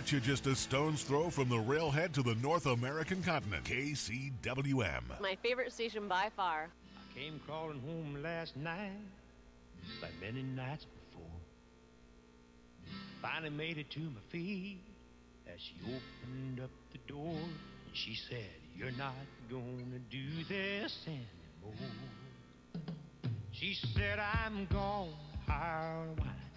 got you just a stone's throw from the railhead to the North American continent. KCWM. My favorite station by far. I came crawling home last night, like many nights before. Finally made it to my feet as she opened up the door. And she said, "You're not gonna do this anymore." She said, "I'm gonna hire a wife